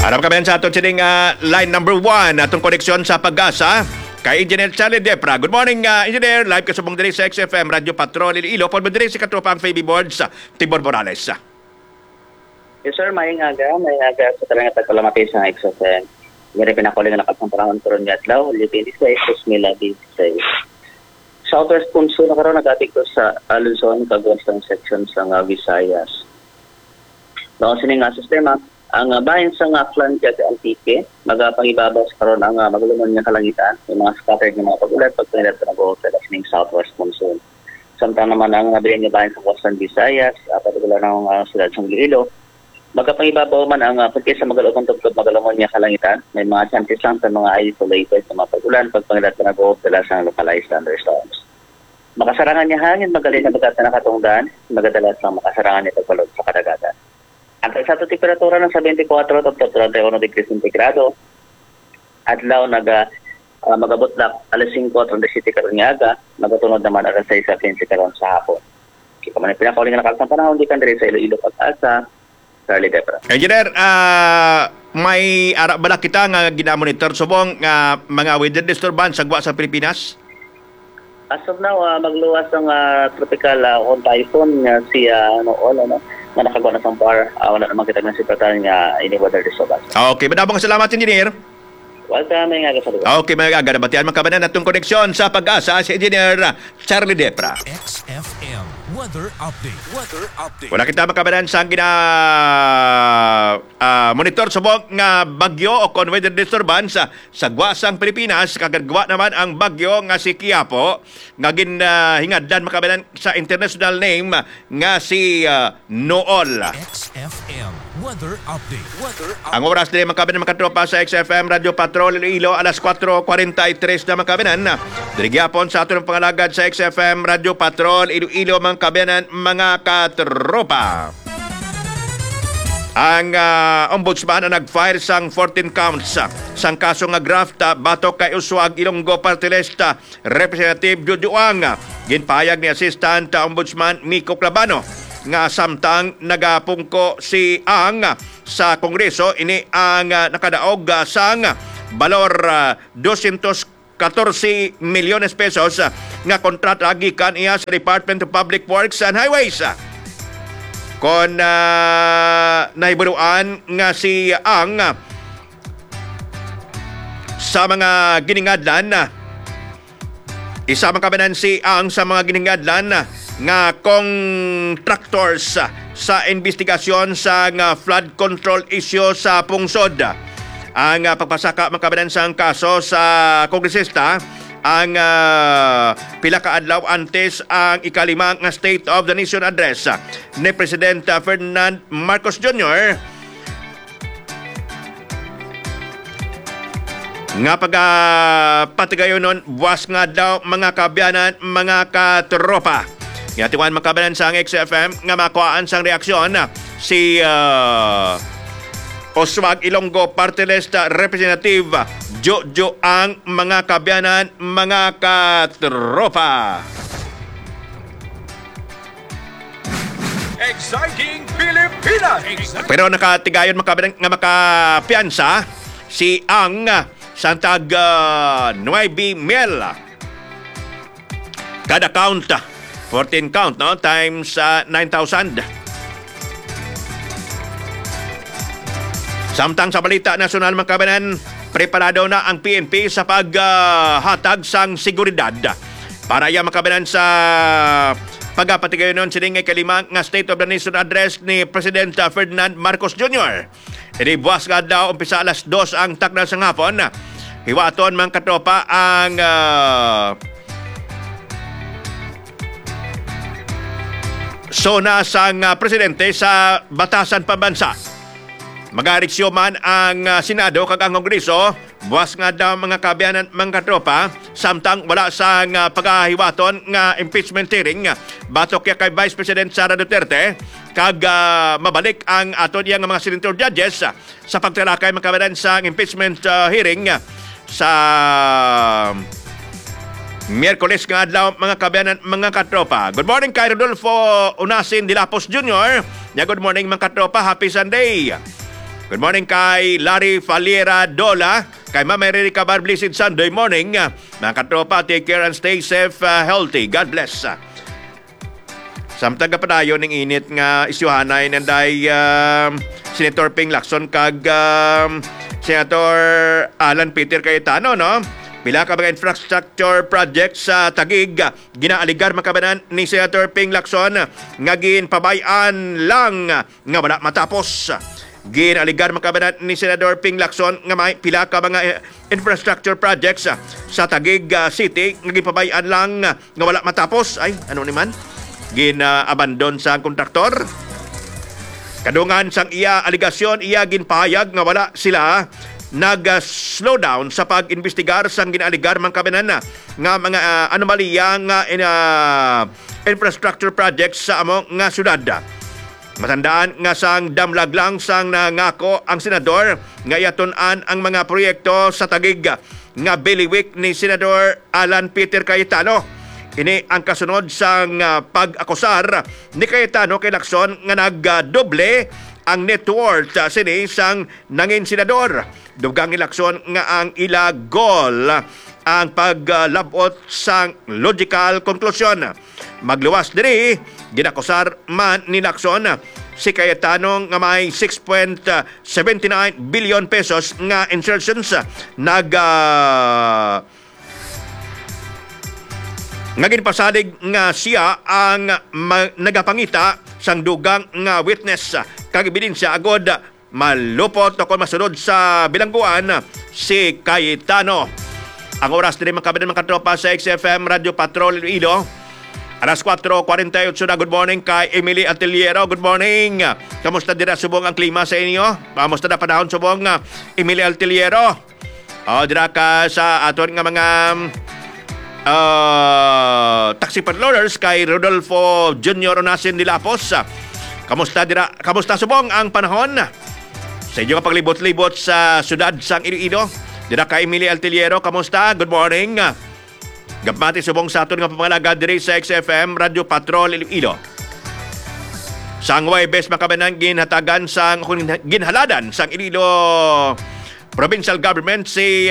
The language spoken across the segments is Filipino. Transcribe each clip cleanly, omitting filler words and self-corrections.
Harap kami sa aton sining line number 1 atong koneksyon sa Pag-asa kay Engineer Charlie Depra. Good morning, Engineer. Live kasubong diri sa XFM Radio Patrol Iloilo. Pon diri si katropang Fabi Board sa Tibor Morales. Yes sir, maying aga sa talaga tagkalamati sa XFM. Ngari pinakuling na katong panahon karon nga adlaw, Lipin 16, 2016. Southwest Punso na karon nagatik ko sa Luzon, Western section sa Visayas. Daw sining nga sistema ang bahin sa Aklan kag Antique, magapangibabaw sa karon ang maglumon nga kalangitan, may mga scattered nga mga pagulat pagpanilat na go sa sining Southwest Monsoon. Samtang naman ang nabilin nga bahin sa Western Visayas, patigulan ng sila sa Iloilo, magapangibabaw man ang pagkis sa magalumon tugtog magalumon nga kalangitan, may mga chances lang sa mga isolated na mga pagulan pagpanilat na go sa sa localized thunderstorms. Makasarangan niya hangin magaling na magkata na katungdan, magadalas lang makasarangan niya pagbalog sa kadagatan. Ang sa temperatura ng 74 to 31 degrees Centigrado. Adlaw magabot na alas 5 30 City karon nga aga, magatunod naman alas 6 sa karon sa hapon. Kita man pinakuling nga nakakang panahon di kan diri sa Iloilo Pag-asa. Charlie Depra. Engineer, may ara bala kita nga ginamonitor subong mga weather disturbance sagwa sa Pilipinas? As of now, magluwas ang tropical typhoon si Nool, na nakagawa na sa bar. Wala naman kita ng sipatan nga ini weather disturbance. Okay, madamong salamat, Engineer. Welcome, may nga sa lugar. Okay, mga agad-batian makabanan atong koneksyon sa Pag-asa si Engineer Charlie Depra. XFM Weather Update. Wala kita makabanan sa monitor subong nga bagyo o kon weather disturbance sa guwasang Pilipinas. Kagagwa naman ang bagyo nga si Quiapo nga hingadlan makabanan sa international name nga si Nool. XFM Weather Update. Ang oras din makabanan makatropa sa XFM Radio Patrol Iloilo alas 4:43 na makabanan. Dirigyapon sa aton pangalagad sa XFM Radio Patrol Iloilo makabanan mga katropa. Ang ombudsman na nag-file sang 14 counts sang kaso nga graft batok kay Uswag Ilonggo Party List Representative Jujuang. Ginpahayag ni Assistant Ombudsman Miko Clabano nga samtang nagapungko si Ang sa Kongreso ini ang nakadaog sang balor 214 milyones pesos nga kontrata gikan iya sa Department of Public Works and Highways. Kon nahiburuan nga si Ang sa mga giningadlan, isa makabanan si Ang sa mga giningadlan nga contractors sa investigasyon sa flood control issue sa Pungsod. Ang pagpasaka makabanan sa kaso sa kongresista ang pila ka adlaw antes ang ikalimang nga State of the Nation address ni President Ferdinand Marcos Jr. nga patigayon nun buwas nga daw mga kabyanan mga katropa. Ngatiwan makabanan sa XFM nga makuhaan sang reaksyon si Uswag Ilonggo Party List Representative Jojo ang mga kabyanan mga katropa. Exciting Pilipinas! Pero nakatigayon makabanan nga makapiansa si Ang Santag 9 mil. Kada count 14 count no times 9,000. Samtang sa balita nasyonal makabanan, preparado na ang PNP sa paghatag sang seguridad para iya makabanan sa pagpatigayon nun sining ikalimang nga State of the Nation address ni President Ferdinand Marcos Jr. Ini buwas nga daw umpisa alas 2 ang takna sang hapon. Hiwaton mga katropa ang sona sang presidente sa batasan pambansa. Mag-areksyon man ang Senado kag ang Kongreso, buwas nga daw mga kabyanan mga katropa, samtang wala sang paghahiwaton nga impeachment hearing batok kay Vice President Sara Duterte kag mabalik ang aton yang mga senator judges sa pagtalakay mga kabyanan sa impeachment hearing sa Miyerkules nga adlaw mga kabyanan mga katropa. Good morning kay Rodolfo Unasin Dilapos Jr. Good morning mga katropa. Happy Sunday. Good morning kay Larry Faliera Dola. Kay Ma'am Erika Bar, blessed Sunday morning. Mga katropa, take care and stay safe, healthy. God bless. Samtang kapadayon ng init nga isyuhanay nanday Senator Ping Lacson kag Senator Alan Peter Cayetano, no? Pila ka mga infrastructure project sa Taguig ginaaligar makabanan ni Senator Ping Lacson nga ginpabayan lang nga wala matapos. Ginaligar makabanan ni Senador Ping Lacson nga may pila ka mga infrastructure projects sa Taguig City nga ginpabayan lang nga wala matapos. Ay, ano ni man? Gina-abandon sa kontraktor. Kadungan sang iya aligasyon, iya ginpahayag nga wala sila nag-slow down sa pag-imbestigar sang ginaligar man kabanan nga mga anomalya nga infrastructure projects sa among nga syudad. Matandaan nga sang damlag lang sang nangako ang senador nga iatun-an ang mga proyekto sa Taguig nga bailiwick ni Senador Alan Peter Cayetano. Ini ang kasunod sang pag-akusar ni Cayetano kay Lacson nga nagdoble ang net worth sini sang nangin senador. Dugang ni Lacson nga ang ila goal ang paglabot sang logical conclusion. Magluwas diri, ginakusar man ni Lacson si Cayetano nga may 6.79 billion pesos nga insertions nga ginpasalig nga siya ang nagapangita sang dugang nga witness kag ebidensya agod malupot o kung masunod sa bilangguan si Cayetano. Ang oras din makabanan mga katropa sa XFM Radio Patrol Iloilo. Alas 4:48 na. Good morning kay Emily Ateliero. Good morning. Kamusta dira subong ang klima sa inyo? Kamusta na panahon subong Emily Ateliero? Dira ka sa aton nga mga taxi patrollers kay Rodolfo Junior Onasin de Lapos. Kamusta dira? Kamusta subong ang panahon sa inyo nga paglibot-libot sa syudad sang Iloilo? Dira kay Emily Alteliero, kamusta? Good morning. Gabmati subong sa aton nga pamangalaga diri sa XFM Radio Patrol Iloilo. Sang Huwebes makabanan ginhatagan sang ginhaladan sang Iloilo Provincial Government si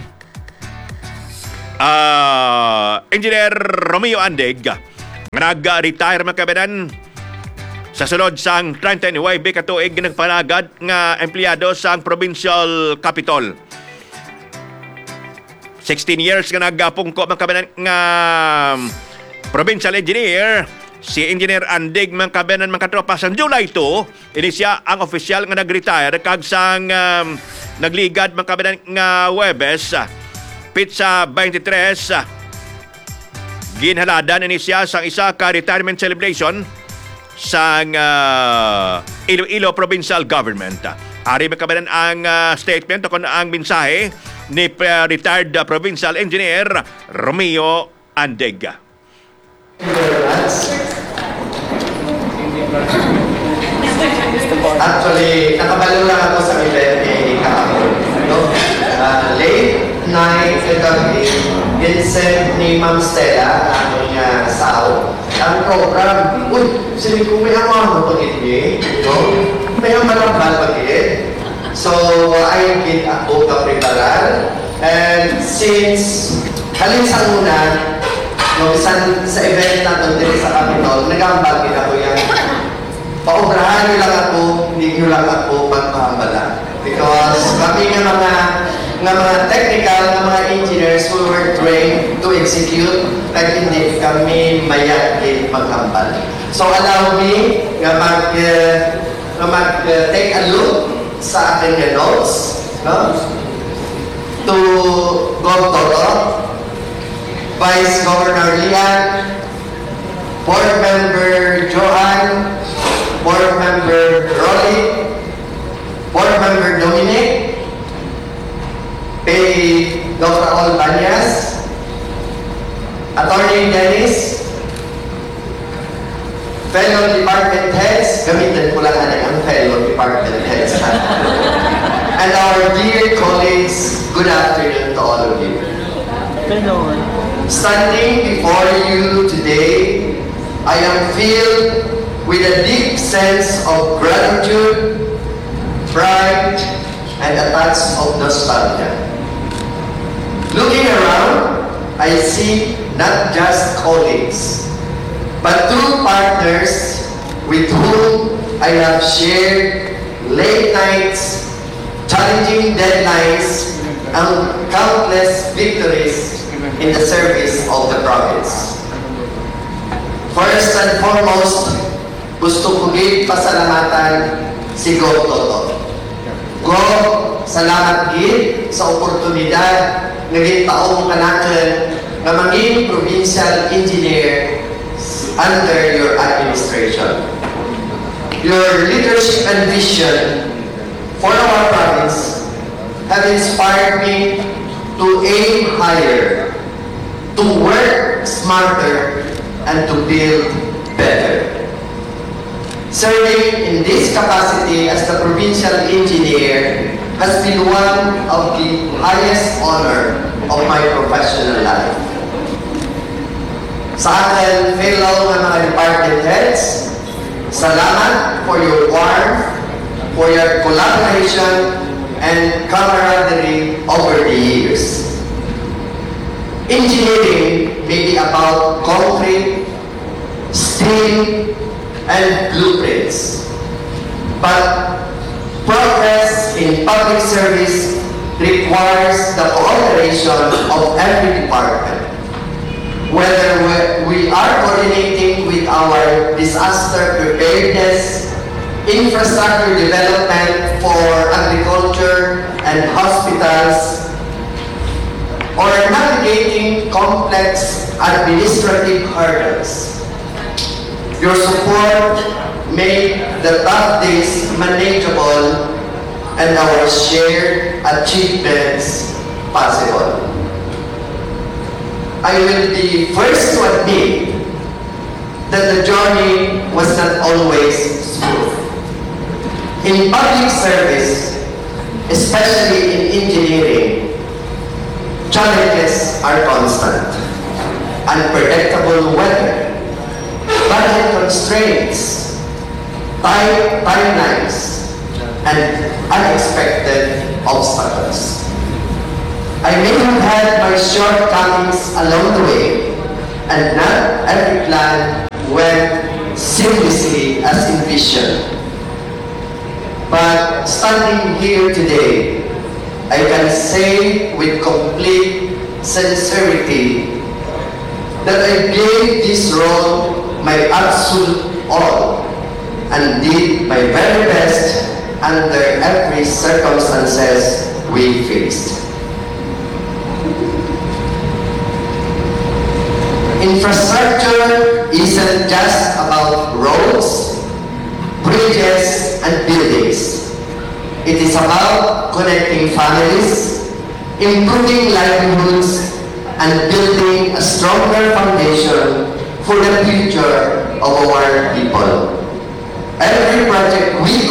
Engineer Romeo Andeg nga nag-retire makabanan sa sulod sang 39 katuig nagpanagad nga empleyado sang Provincial Capitol. 16 years nga nagpungko makabanan nga provincial engineer si Engineer Andig makabanan makatropa sang July 2 ini siya ang official nga nag-retire kag sang nagligad makabanan nga Huwebes Pizza 23 ginhaladan ini siya sang isa ka retirement celebration sang Iloilo Provincial Government. Ari makabanan ang statement o kung ang mensahe ni retired Provincial Engineer Romeo Andeg. Actually, nakabalo lang ako sa event ni kahapon. No? Late night kagabi, ginsend ni Ma'am Stella, ano niya, sao. Ang program, sili ko may ako pag-ibig, no? May ang malambal pag-ibig. So, I get ako ka-preparar. And since halin sa una, no, sa event natin din sa Capitol, nag-ambal din ako yan. Paubrahan nyo lang ako, hindi nyo lang ako magpahambala. Because kami nga mga technical, nga mga engineers who were trained to execute, kaya hindi kami mayagin maghambal. So allow me nga mag-take a look sa ating notes, no? To Gov Toro, Vice Governor Lian, Board Member Johan, Board Member Rolly, Board Member Dominic, kay Dr. Olbanyas, Attorney Dennis, fellow department heads, gamitin ko lang ang fellow department heads. And our dear colleagues, good afternoon to all of you. Standing before you today, I am filled with a deep sense of gratitude pride, and a touch of nostalgia. Looking around, I see not just colleagues, but true partners with whom I have shared late nights, challenging deadlines, and countless victories in the service of the province. First and foremost, gusto ko gid pasalamatan si Go Toto. Go, salamat gid sa oportunidad nga gitaong kanakan nga maging provincial engineer under your administration. Your leadership and vision for our province have inspired me to aim higher, to work smarter, and to build better. Serving in this capacity as the provincial engineer has been one of the highest honor of my professional life. Sa akin, fellow ng mga department heads, salamat for your warmth, for your collaboration, and camaraderie over the years. Engineering may be about concrete, steel, and blueprints. But progress in public service requires the cooperation of every department. Whether we are coordinating with our disaster preparedness, infrastructure development for agriculture and hospitals, or navigating complex administrative hurdles. Your support made the tough days manageable and our shared achievements possible. I will be first to admit that the journey was not always smooth. In public service, especially in engineering, challenges are constant. Unpredictable weather, budget constraints, tight timelines, and unexpected obstacles. I may have had my shortcomings along the way, and not every plan went seamlessly as envisioned. But standing here today, I can say with complete sincerity that I gave this role my absolute all and did my very best under every circumstances we faced. Infrastructure isn't just about roads, bridges, and buildings. It is about connecting families, improving livelihoods, and building a stronger foundation for the future of our people. Every project we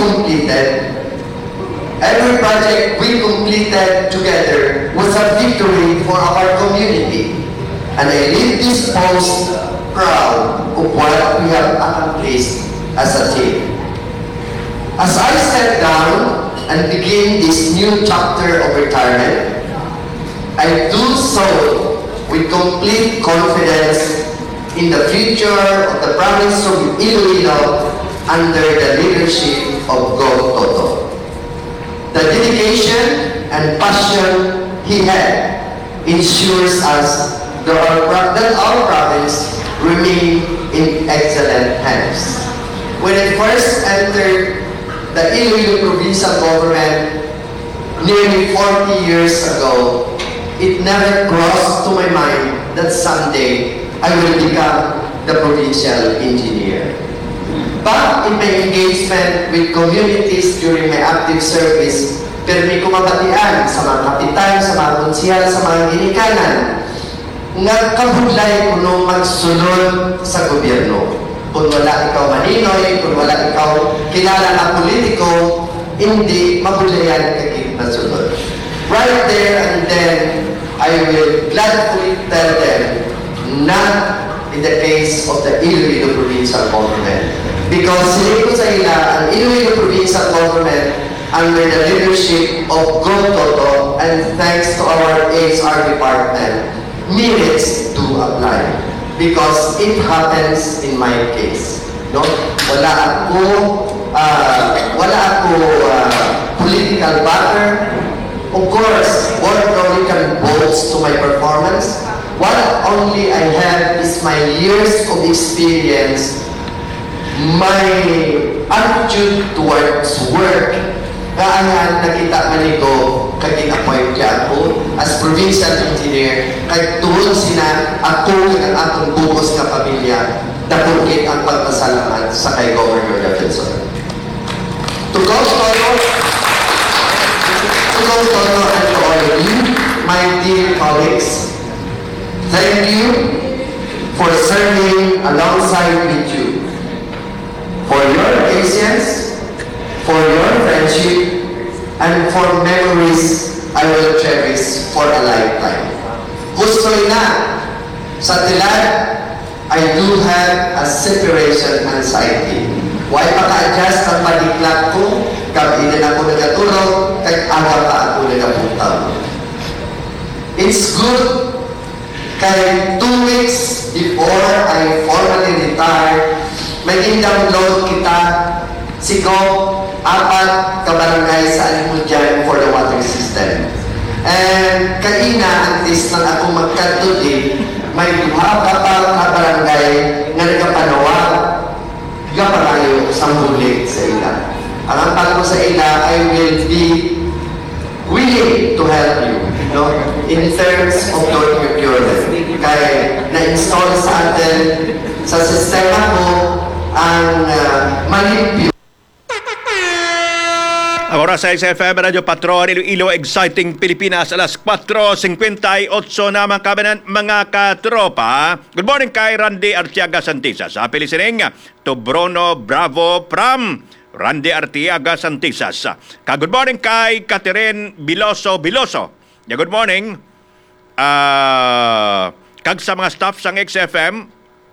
completed together was a victory for our community. And I leave this post proud of what we have accomplished as a team. As I step down and begin this new chapter of retirement, I do so with complete confidence in the future of the province of Iloilo under the leadership of Go Toto. The dedication and passion he had ensures us that our province remain in excellent hands. When I first entered the Iloilo provincial government nearly 40 years ago, it never crossed to my mind that someday I will become the provincial engineer. But in my engagement with communities during my active service, pirmi ko mabatian sa mga kapitan, sa mga konsihal, sa mga ginikanan, nga kabudlay kuno magsunod sa gobyerno. Kung wala ikaw maninoy, kung wala ikaw kilala na politiko, hindi mabudlayan kagig na sunod. Right there and then, I will gladly tell them, not in the case of the Iloilo Provincial Government. Because sili ko sa ila, ang Iloilo Provincial Government under the leadership of Go Toto and thanks to our HR department merits to apply because it happens in my case. No? Wala ako political backer. Of course, board only can boast to my performance. What only I have is my years of experience, my attitude towards work. Kaya nakita man ito, kag-appoint niya ako as provincial engineer, kag tuon sina ako ng atong bukos na pamilya, dapugit ang pagpasalamat sa kay Governor Davidson. To go Toto and to all of you, my dear colleagues, thank you for serving alongside with you, for your patience, for your friendship, and for memories I will cherish for a lifetime. Gustoy na, sa tilad, I do have a separation anxiety. Why paka-adjust ang padiklak ko, kag ilan ako nagatulog, kag aga pa ako nagapuntaw. It's good, kay 2 weeks before I formally retire, may in-download kita, sigo, 4 kabarangay sa Alimudyan for the water system. And kaina, at least lang ako magkatuli, may 2 kabarangay nga nagkapanawag, gapangayo sa muli sa ila. Ang ampal ko sa ila, I will be willing to help you, no? In terms of your procurement. Kaya na-install sa atin, sa sistema ko, ang manipyo. Ang oras sa XFM Radio Patron, Iloilo, Exciting Pilipinas, alas 4:58 na mga kabanan, mga katropa. Good morning kay Randy Artiaga Santisas. Sa Pilisining, to Bruno Bravo Pram. Randy Artiaga Santisas. Good morning kay Catherine Biloso. Yeah, good morning. Kag sa mga staff sang XFM,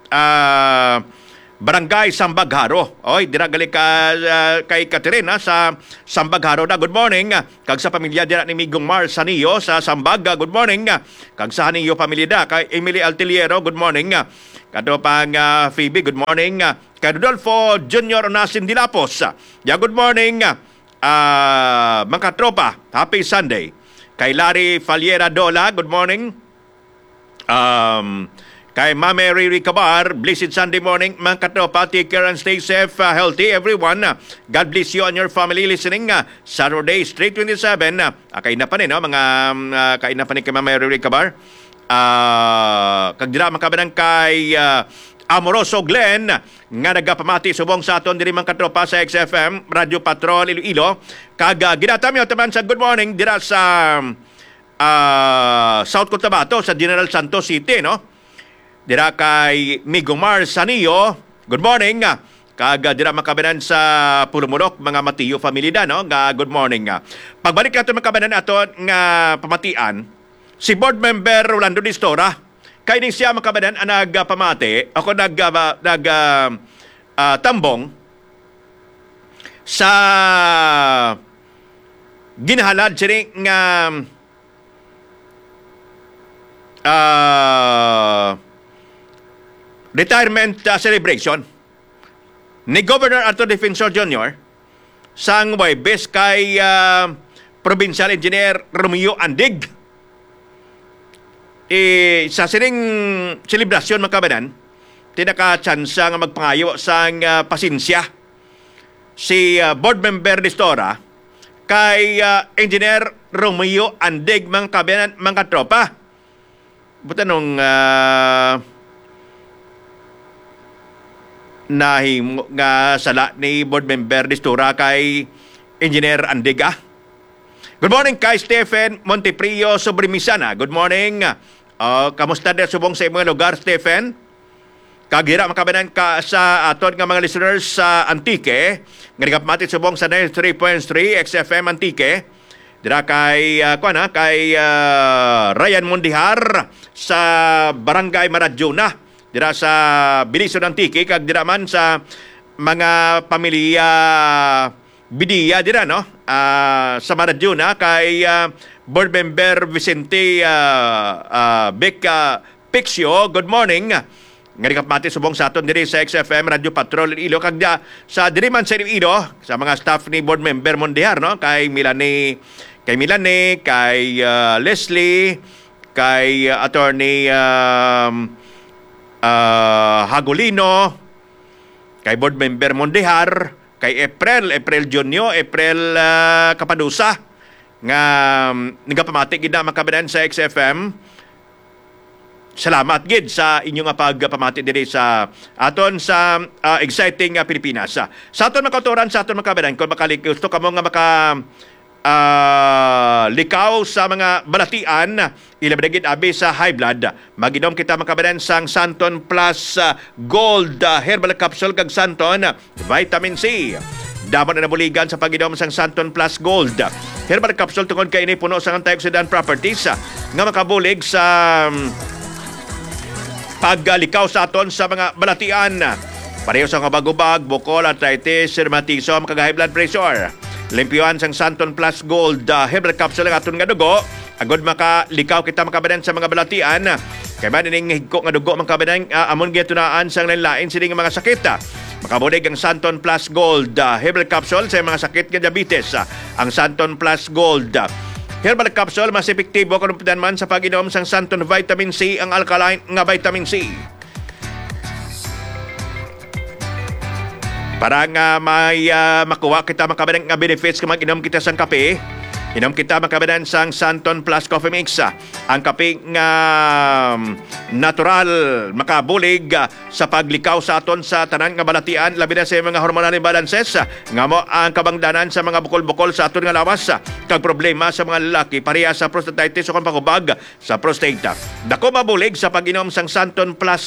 Barangay Sambagharo. Oy, diragali ka kay Katerina sa Sambagharo na. Good morning. Kag sa pamilya dira ni Migong Mar Sanio sa Sambaga. Good morning. Kag sa Hanio pamilya da kay Emily Altiliero. Good morning. Kadto pang Phoebe. Good morning. Kay Rodolfo Junior Onasin Dilapos. Yeah, good morning. Mga tropa, happy Sunday. Kay Larry Faliera Dola. Good morning. Kay Mame Riri Cabar, blessed Sunday morning, mga katropa, take care and stay safe, healthy everyone. God bless you and your family listening. Saturday, Street 27. Kain na pa rin, no? Kain na pa rin kay Mame Riri Cabar. Kagdira makabanang kay Amoroso Glenn, nga nagapamati subong sa aton diri mga katropa sa XFM, Radio Patrol, Iloilo. Ginatam yung taman sa good morning, dira sa South Cotabato, sa General Santos City, no? Dira kay Migomar Sanio. Good morning. Kag dira makabanan sa Pulumurok, mga Matiyo family da, no? Good morning. Pagbalik nato makabanan ato nga pamatian, si board member Rolando Distora, kay ning siya makabanan ang nagpamati, ako tambong sa ginahalad siya nga retirement celebration ni Governor Arthur Defensor Jr. sang Huwebes kay Provincial Engineer Romeo Andig. Sa sining selebrasyon mga kabanan, tinaka-tsansa nga magpangayo sang pasensya si board member ni Stora kay Engineer Romeo Andig, mga kabanan, mga tropa. Buta nung nahimo nga sala ni board member ni Stura kay Engineer Andiga. Good morning kay Stephen Monteprio Sobrimisana. Good morning. Kamusta din subong sa mga lugar, Stephen? Kagira makabanan ka sa aton nga mga listeners sa Antique. Nga subong sa 93.3 XFM Antique. Dira kay Ryan Mundihar sa Barangay Maradjona. Dira sa Biliso ng Tiki, kag dira man sa mga pamilya Bidiya dira, no? sa Maradyuna kay Board Member Vicente Vic Pixio. Good morning. Nga kapati subong sa aton diri sa XFM Radio Patrol Iloilo kag sa diri man sa Iloilo sa mga staff ni Board Member Mondihar no kay Milane, kay Leslie, kay Attorney Hagolino, kay Board Member Mondihar, kay April Junio, April Kapadusa nga nagapamati gid na makabanan sa XFM. Salamat gid sa inyong pagpamati diri sa aton sa exciting Pilipinas. Sa aton makauturan, sa aton makabanan kung gusto kamo nga maka likaw sa mga balatian, ilabdagid abi sa high blood. Maginom kita makabanan sang Santon Plus Gold Herbal Capsule kag Santon Vitamin C. Dapat na nabuligan sa pag-inom sang Santon Plus Gold Herbal Capsule tungod kay ini puno sa antioxidant properties nga makabulig sa paglikaw sa aton sa mga balatian. Pareho sa kabagubag, bukol, arthritis, rheumatism, kag high blood pressure. Limpyuan sang Santon Plus Gold Herbal Capsule ang aton nga dugo. Agod makalikaw kita makabanan sa mga balatian. Kay man ining higko nga dugo makabanan amon gitunaan sang lain sini nga mga sakit. Makabulig ang Santon Plus Gold Herbal Capsule sa mga sakit nga diabetes. Ang Santon Plus Gold Herbal Capsule mas epektibo kung man sa pag-inom sang Santon Vitamin C, ang alkaline nga vitamin C. Para nga may makuha kita makabanan nga benefits kung mag-inom kita sang kape, inom kita makabanan sang Santon Plus Coffee Mix. Ang kape nga natural makabulig sa paglikaw sa aton sa tanan nga balatian, labi na sa mga hormonal imbalances nga mo ang kabangdanan sa mga bukol-bukol sa aton nga lawas kag problema sa mga lalaki pareha sa prostatitis o kung pagubag sa prostate. Dako mabulig sa pag-inom sang Santon Plus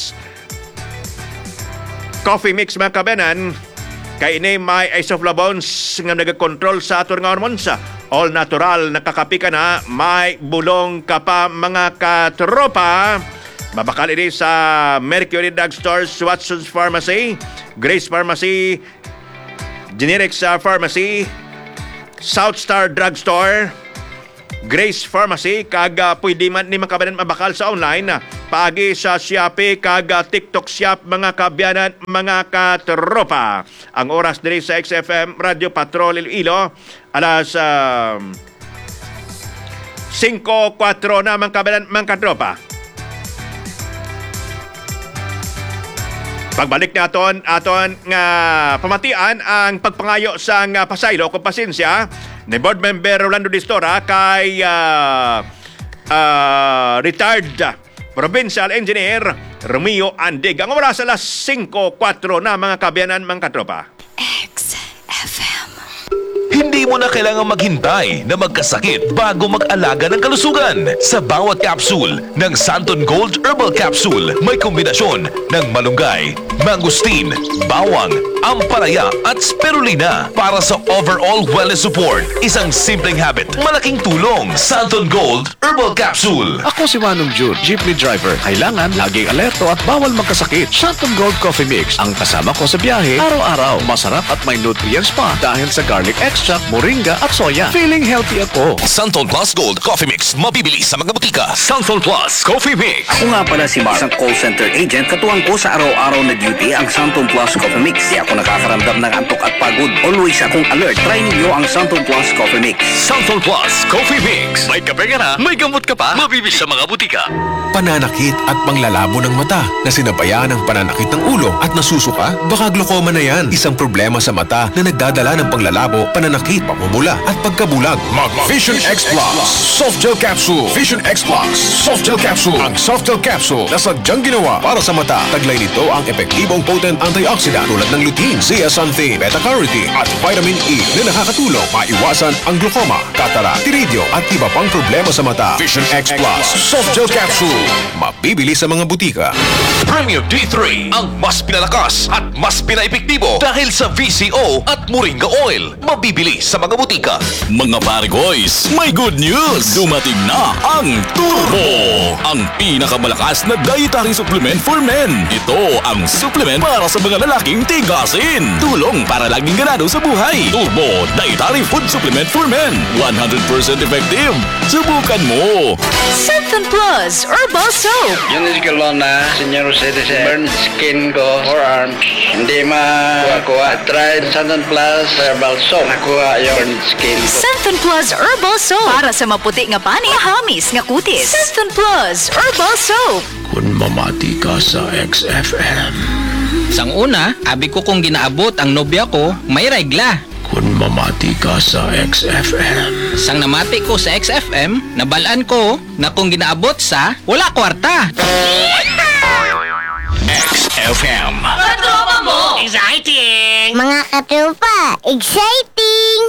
Coffee Mix mga kabanan. Kay ini may isoflavones nga nagakontrol sa aton nga hormones. All natural, nakakapi ka na, may bulong ka pa mga katropa. Mabakal ini sa Mercury Drugstore, Watson's Pharmacy, Grace Pharmacy, Generics Pharmacy, South Star Drugstore, Grace Pharmacy, kag pwede man ni makabanan mabakal sa online, paagi sa Shopee, kag TikTok Shop, mga kabyanan, mga katropa. Ang oras diri sa XFM Radio Patrol Iloilo, alas 5:04 na mga kabyanan, mga katropa. Pagbalik na aton nga pamatian ang pagpangayo sa pasaylo kung pasensya ni Board Member Rolando Distora kay retired Provincial Engineer Romeo Andig. Ang oras alas 5:04 na mga kabyanan, mga katropa. XFM. Hindi mo na kailangang maghintay na magkasakit bago mag-alaga ng kalusugan. Sa bawat capsule ng Santon Gold Herbal Capsule, may kombinasyon ng malunggay, mangosteen, bawang, ampalaya at spirulina para sa overall wellness support. Isang simpleng habit, malaking tulong. Santon Gold Herbal Capsule. Ako si Manong Jude, jeepney driver. Kailangan laging alerto at bawal magkasakit. Santon Gold Coffee Mix ang kasama ko sa biyahe araw-araw. Masarap at may nutrients pa dahil sa garlic extract, moringa at soya. Feeling healthy ako. Santon Plus Gold Coffee Mix, mabibili sa mga butika. Santon Plus Coffee Mix. Ako nga pala si Mark, isang call center agent. Katuwang ko sa araw-araw na duty ang Santon Plus Coffee Mix. Di ako nakakaramdam ng antok at pagod. Always akong alert. Try ninyo ang Santon Plus Coffee Mix. Santon Plus Coffee Mix. May kape ka na, may gamot ka pa, mabibili sa mga butika. Pananakit at panglalabo ng mata na sinabayan ng pananakit ng ulo at nasusuka, baka glaucoma na yan. Isang problema sa mata na nagdadala ng panglalabo, pananakit, pamumula at pagkabulag. Vision X Plus Soft Gel Capsule. Vision X Plus Soft Gel Capsule. Ang Soft Gel Capsule na sadyang ginawa para sa mata. Taglay nito ang epektibong potent antioxidant tulad ng lutein, zeaxanthin, beta-carotene at vitamin E na nakakatulong maiwasan ang glaucoma, katarak, iridio at iba pang problema sa mata. Vision X Plus Soft Gel Capsule. Mabibili sa mga butika. Premium D3, ang mas pinalakas at mas pinaepektibo dahil sa VCO at Moringa Oil. Mabibili sa sa mga butika. Mga pare boys, may good news! Dumating na ang Turbo! Ang pinakamalakas na dietary supplement for men. Ito ang supplement para sa mga lalaking tigasin. Tulong para laging ganado sa buhay. Turbo Dietary Food Supplement for Men. 100% effective. Subukan mo! Santon Plus Herbal Soap. Yun is na senior citizen. Burn skin ko, forearms. Hindi makuha. Tried Santon Plus Herbal Soap. Nakuha yung burn skin ko. Santon Plus Herbal Soap. Para sa maputi nga pani, hamis nga kutis. Santon Plus Herbal Soap. Kung mamati ka sa XFM. Sang una, abi ko kung ginaabot ang nobya ko, may regla. Kung mamati ka sa XFM. Sang namati ko sa XFM, nabalaan ko na kung ginaabot sa wala kwarta. XFM. Mga katropa, exciting!